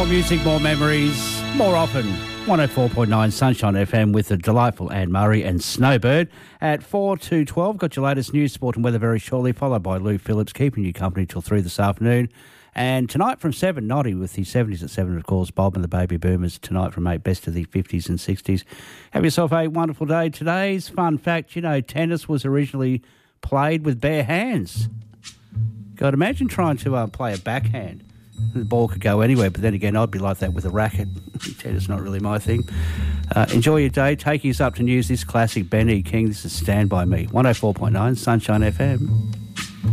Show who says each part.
Speaker 1: More music, more memories, more often. 104.9 Sunshine FM with the delightful Anne Murray and Snowbird. At 4 to 12, got your latest news, sport and weather very shortly, followed by Lou Phillips, keeping you company till 3 this afternoon. And tonight from 7, Noddy with the 70s at 7, of course, Bob and the Baby Boomers tonight from 8, best of the 50s and 60s. Have yourself a wonderful day. Today's fun fact, you know, tennis was originally played with bare hands. God, imagine trying to play a backhand. The ball could go anywhere, but then again, I'd be like that with a racket. Tennis not really my thing. Enjoy your day. Taking us up to news, this classic Ben E. King. This is Stand By Me. 104.9 Sunshine FM.